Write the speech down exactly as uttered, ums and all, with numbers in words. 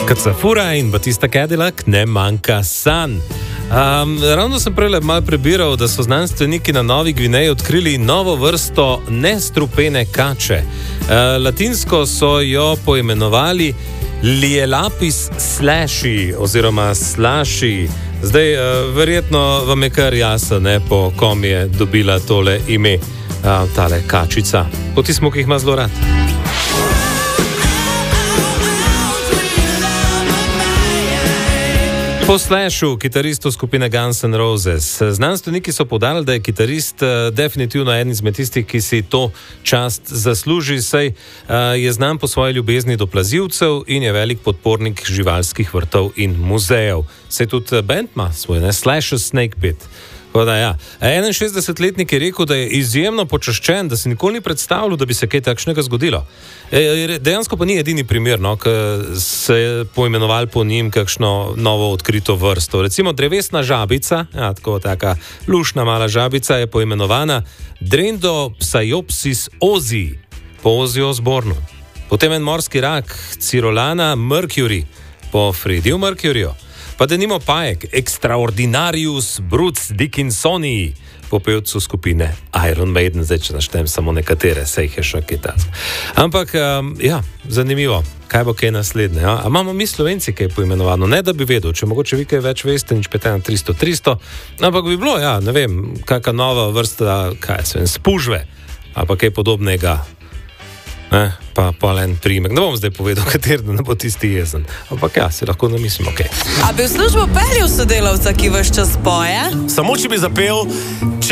Kacafura in Batista Cadillac, ne manjka san. Um, ravno sem prej malo prebiral, da so znanstveniki na Novi Gvineji odkrili novo vrsto nestrupene kače. Uh, latinsko so jo poimenovali Lielapis slashi oziroma slashi. Zdaj, uh, verjetno vam je kar jasno, ne, po kom je dobila tole ime, uh, tale kačica. Potismo, ki jih ima zelo rad. Po Slashu, kitaristu skupine Guns N' Roses, znanstveniki so poudarili, da je kitarist uh, definitivno eden izmed tistih, ki si to čast zasluži, saj uh, je znan po svoji ljubezni do plazilcev in je velik podpornik živalskih vrtov in muzejev. Saj tudi band ima svoj, ne, Slash Snake Pit. Da, ja. enainšestdesetletnik je rekel, da je izjemno počaščen, da si nikoli ni predstavljal, da bi se kaj takšnega zgodilo. E, dejansko pa ni edini primer, no, ki se je poimenoval po njim kakšno novo odkrito vrsto. Recimo drevesna žabica, ja, tako taka lušna mala žabica, je poimenovana Drendopsiopsis ozii, po Ozzy Osbournu. Potem en morski rak, Cirolana Mercury, po Freddiju Mercuryju. Pa denimo pajek, Extraordinarius Bruce Dickinsoni, po pevcu skupine Iron Maiden, zdaj če naštem samo nekatere, sej jih je še kaj tas. Ampak, um, ja, zanimivo, kaj bo kaj naslednje. Ja? A imamo mi Slovenci kaj poimenovano? Ne, da bi vedel, če mogoče vi kaj več veste, nič pet ena tristo tristo, ampak bi bilo, ja, ne vem, kakšna nova vrsta, kaj se vem, spužve, ali pa kaj podobnega. Ne, pa pa en primek. Ne bom zdaj povedal, kater, da ne bo tisti jezen. Ampak ja, si lahko namislimo, okej. Okay. A bi v službo peljal sodelavca, ki vaš čas poje? Samo če bi zapel...